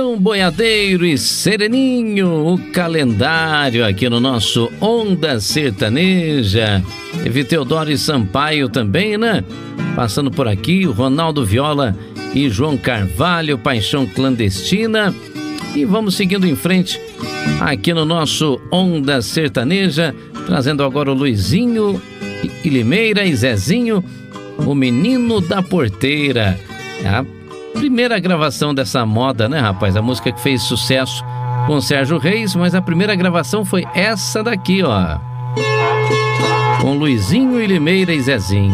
Boiadeiro e Sereninho, o calendário aqui no nosso Onda Sertaneja. Teve Teodoro e Sampaio também, né? Passando por aqui, o Ronaldo Viola e João Carvalho, Paixão Clandestina. E vamos seguindo em frente aqui no nosso Onda Sertaneja, trazendo agora o Luizinho e Limeira e Zezinho, o Menino da Porteira. É a primeira gravação dessa moda, né, rapaz? A música que fez sucesso com Sérgio Reis, mas a primeira gravação foi essa daqui, ó. Com Luizinho e Limeira e Zezinho.